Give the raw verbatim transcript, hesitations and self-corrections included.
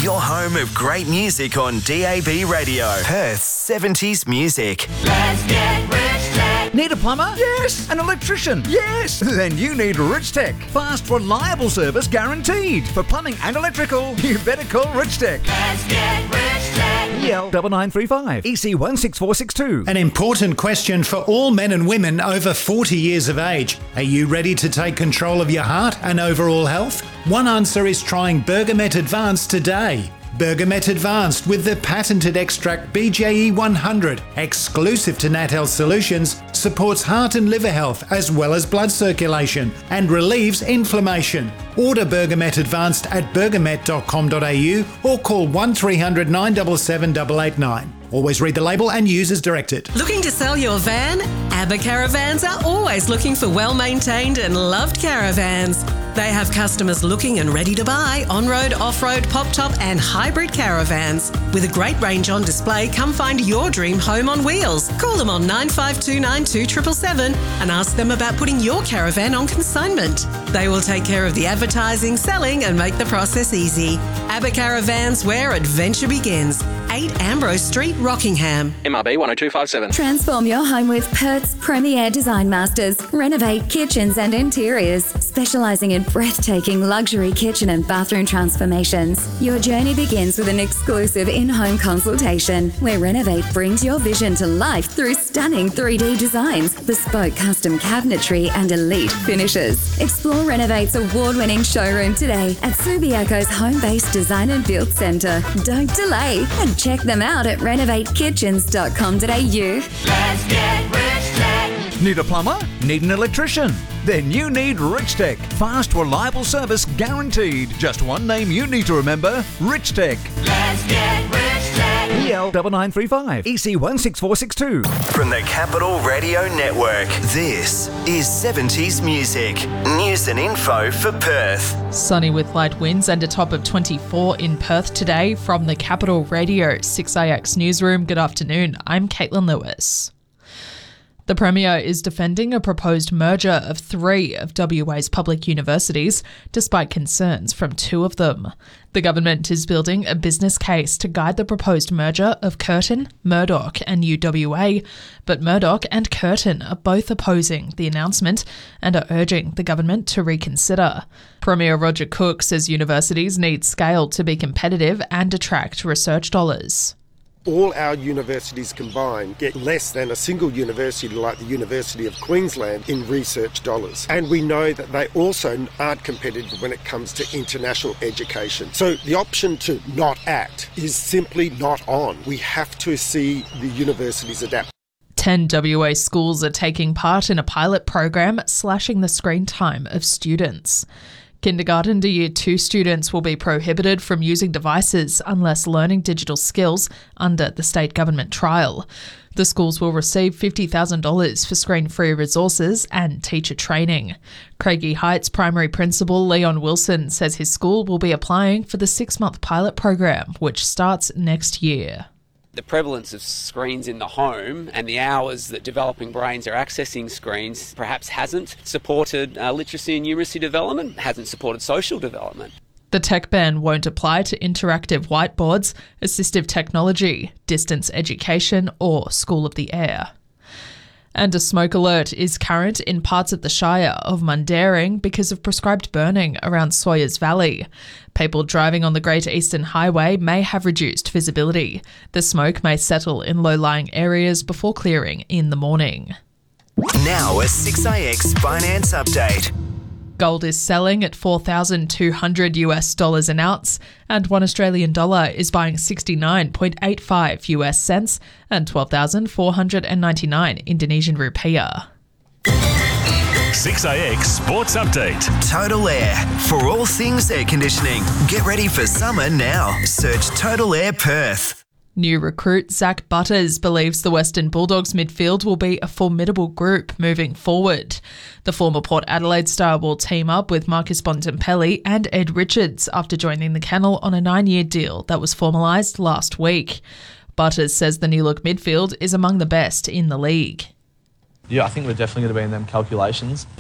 Your home of great music on D A B Radio. Perth's seventies music. Let's get Rich Tech. Need a plumber? Yes. An electrician? Yes. Then you need Rich Tech. Fast, reliable service guaranteed. For plumbing and electrical, you better call Rich Tech. Let's get Rich Tech. E L nine nine three five, E C one six four six two. An important question for all men and women over forty years of age. Are you ready to take control of your heart and overall health? One answer is trying Bergamet Advanced today. Bergamet Advanced with the patented extract B J E one hundred, exclusive to Nat Health Solutions, supports heart and liver health as well as blood circulation and relieves inflammation. Order Bergamet Advanced at bergamet dot com dot a u or call one three hundred nine seven seven eight eight nine. Always read the label and use as directed. Looking to sell your van? ABBA Caravans are always looking for well-maintained and loved caravans. They have customers looking and ready to buy on-road, off-road, pop-top and hybrid caravans. With a great range on display, come find your dream home on wheels. Call them on nine five two nine two seven seven seven and ask them about putting your caravan on consignment. They will take care of the advertising, selling and make the process easy. ABBA Caravans, where adventure begins. eight Ambrose Street, Rockingham. M R B one oh two five seven. Transform your home with Perth's premier design masters. Renovate kitchens and interiors, specialising in breathtaking luxury kitchen and bathroom transformations. Your journey begins with an exclusive in-home consultation where Renovate brings your vision to life through stunning three D designs, bespoke custom cabinetry and elite finishes. Explore Renovate's award-winning showroom today at Subiaco's home-based design and build centre. Don't delay and check them out at renovate kitchens dot com dot a u. Let's get Rich Tech. Need a plumber? Need an electrician? Then you need Rich Tech. Fast, reliable service guaranteed. Just one name you need to remember, Rich Tech. Let's get Rich Tech. E L nine nine three five, E C one six four six two. From the Capital Radio Network, this is seventies music. News and info for Perth. Sunny with light winds and a top of twenty-four in Perth today from the Capital Radio six A X newsroom. Good afternoon. I'm Caitlin Lewis. The Premier is defending a proposed merger of three of W A's public universities, despite concerns from two of them. The government is building a business case to guide the proposed merger of Curtin, Murdoch and U W A, but Murdoch and Curtin are both opposing the announcement and are urging the government to reconsider. Premier Roger Cook says universities need scale to be competitive and attract research dollars. All our universities combined get less than a single university like the University of Queensland in research dollars. And we know that they also aren't competitive when it comes to international education. So the option to not act is simply not on. We have to see the universities adapt. ten W A schools are taking part in a pilot program slashing the screen time of students. Kindergarten to Year two students will be prohibited from using devices unless learning digital skills under the state government trial. The schools will receive fifty thousand dollars for screen-free resources and teacher training. Craigie Heights Primary Principal Leon Wilson says his school will be applying for the six-month pilot program, which starts next year. The prevalence of screens in the home and the hours that developing brains are accessing screens perhaps hasn't supported uh, literacy and numeracy development, hasn't supported social development. The tech ban won't apply to interactive whiteboards, assistive technology, distance education or School of the Air. And a smoke alert is current in parts of the Shire of Mundaring because of prescribed burning around Sawyers Valley. People driving on the Great Eastern Highway may have reduced visibility. The smoke may settle in low-lying areas before clearing in the morning. Now a six A X finance update. Gold is selling at four thousand two hundred US dollars an ounce, and one Australian dollar is buying sixty-nine point eight five US cents and twelve thousand four hundred ninety-nine Indonesian rupiah. six A X Sports Update. Total Air. For all things air conditioning. Get ready for summer now. Search Total Air Perth. New recruit Zach Butters believes the Western Bulldogs midfield will be a formidable group moving forward. The former Port Adelaide star will team up with Marcus Bontempelli and Ed Richards after joining the kennel on a nine-year deal that was formalised last week. Butters says the new-look midfield is among the best in the league. Yeah, I think we're definitely going to be in them calculations.